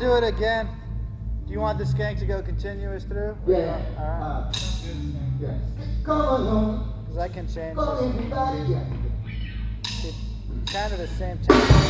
do it again? Do you want the skank to go continuous through? Yeah. All right. Yeah. Come along. Because I can change Go this. everybody. Yeah. Keep kind of the same tempo.